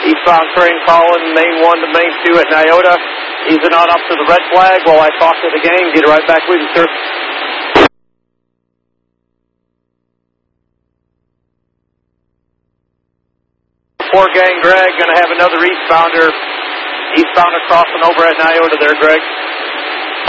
Eastbound train calling main 1 to main 2 at Nyota. Easing on up to the red flag while I talk to the gang. Get right back with you, sir. 4 gang, Greg, going to have another eastbounder. Eastbound crossing over at Nyota there, Greg.